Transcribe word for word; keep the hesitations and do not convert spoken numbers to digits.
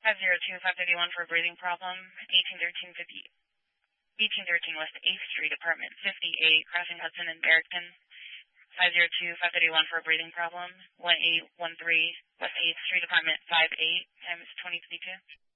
five zero two, five thirty-one for a breathing problem, eighteen thirteen, fifty, eighteen thirteen West eighth Street, apartment fifty-eight, crossing Hudson and Barrington. five zero two, five thirty-one for a breathing problem, one eight one three West eighth Street, apartment five eight, times twenty fifty-two.